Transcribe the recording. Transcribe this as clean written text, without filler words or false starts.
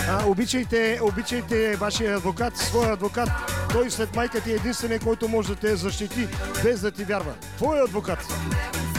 Обичайте вашия адвокат, своя адвокат. Той след майка ти е единственият, който може да те защити, без да ти вярва. Твой адвокат.